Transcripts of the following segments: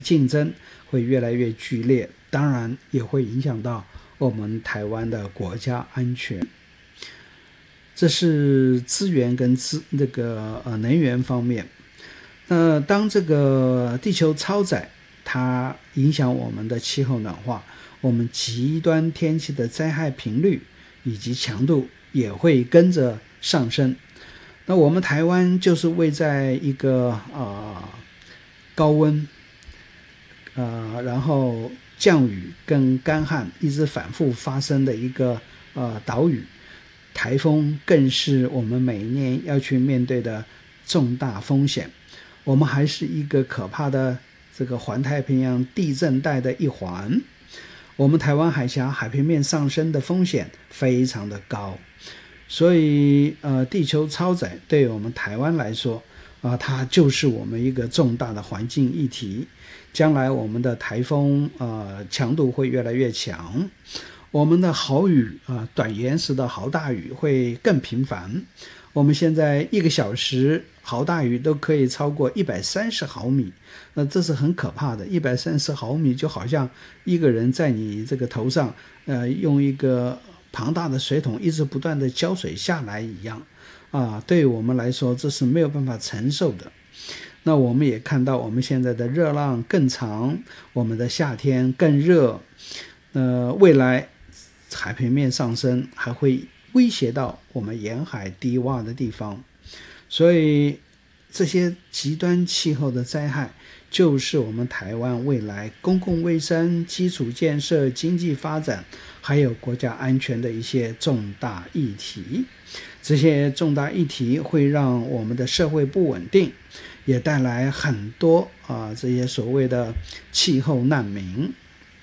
竞争会越来越剧烈，当然也会影响到我们台湾的国家安全。这是资源跟能源方面。那当这个地球超载它影响我们的气候暖化，我们极端天气的灾害频率以及强度也会跟着上升。那我们台湾就是位在一个高温然后降雨跟干旱一直反复发生的一个岛屿，台风更是我们每年要去面对的重大风险。我们还是一个可怕的这个环太平洋地震带的一环，我们台湾海峡海平面上升的风险非常的高，所以地球超载对我们台湾来说它就是我们一个重大的环境议题。将来我们的台风强度会越来越强，我们的豪雨短延时的豪大雨会更频繁。我们现在1个小时豪大雨都可以超过130毫米，那这是很可怕的。130毫米就好像一个人在你这个头上用一个庞大的水桶一直不断的浇水下来一样对于我们来说这是没有办法承受的。那我们也看到我们现在的热浪更长，我们的夏天更热，未来海平面上升还会威胁到我们沿海低洼的地方。所以这些极端气候的灾害就是我们台湾未来公共卫生、基础建设、经济发展还有国家安全的一些重大议题。这些重大议题会让我们的社会不稳定，也带来很多这些所谓的气候难民。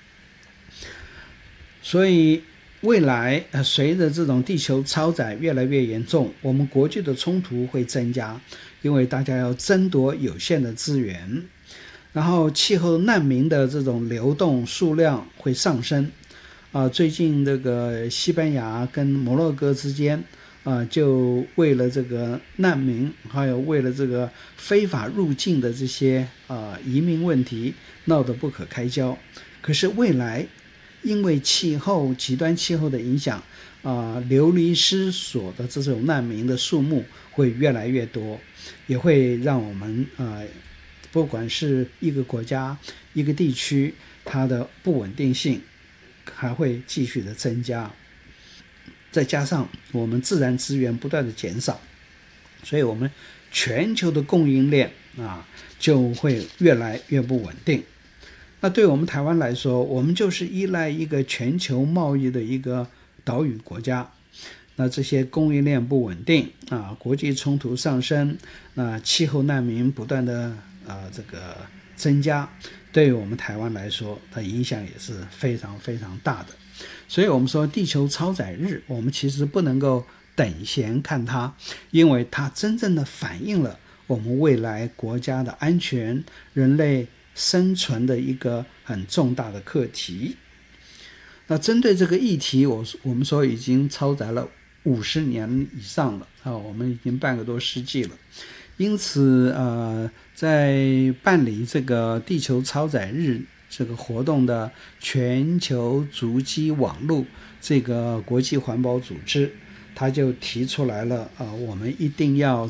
所以未来随着这种地球超载越来越严重，我们国际的冲突会增加，因为大家要争夺有限的资源，然后气候难民的这种流动数量会上升最近这个西班牙跟摩洛哥之间就为了这个难民还有为了这个非法入境的这些移民问题闹得不可开交。可是未来因为极端气候的影响流离失所的这种难民的数目会越来越多，也会让我们不管是一个国家一个地区它的不稳定性还会继续的增加。再加上我们自然资源不断的减少，所以我们全球的供应链就会越来越不稳定。那对我们台湾来说，我们就是依赖一个全球贸易的一个岛屿国家，那这些供应链不稳定国际冲突上升，气候难民不断的这个增加，对于我们台湾来说它影响也是非常非常大的。所以我们说地球超载日，我们其实不能够等闲看它，因为它真正的反映了我们未来国家的安全、人类生存的一个很重大的课题。那针对这个议题，我们说已经超载了50年以上了我们已经半个多世纪了。因此在办理这个地球超载日这个活动的全球足迹网路这个国际环保组织，他就提出来了我们一定要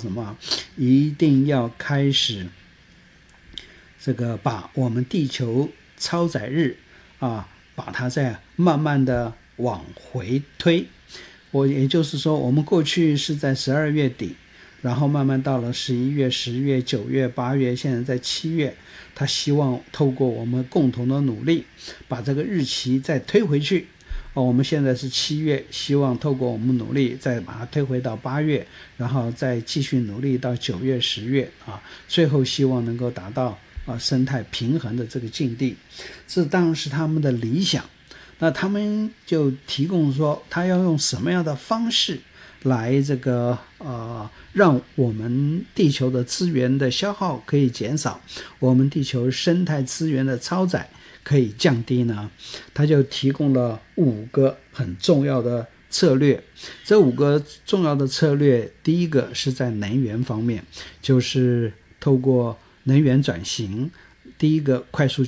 开始这个把我们地球超载日把它再慢慢的往回推。也就是说我们过去是在12月底，然后慢慢到了11月、10月、9月、8月，现在在7月，他希望透过我们共同的努力把这个日期再推回去我们现在是7月，希望透过我们努力再把它推回到8月，然后再继续努力到9月、10月最后希望能够达到生态平衡的这个境地。这当然是他们的理想。那他们就提供说他要用什么样的方式来这个让我们地球的资源的消耗可以减少，我们地球生态资源的超载可以降低呢？他就提供了5个很重要的策略。这5个重要的策略，第一个是在能源方面，就是透过能源转型第一个快速